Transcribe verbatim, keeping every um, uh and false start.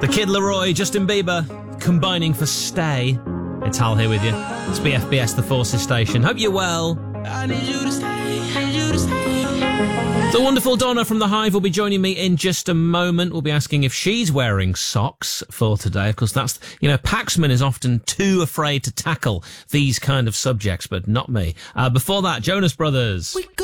The Kid Laroi, Justin Bieber, combining for Stay. It's Hal here with you. It's B F B S, the Forces station. Hope you're well. I need you to stay, I need you to stay. The wonderful Donna from The Hive will be joining me in just a moment. We'll be asking if she's wearing socks for today. Of course, that's, you know, Paxman is often too afraid to tackle these kind of subjects, but not me. Uh, before that, Jonas Brothers. We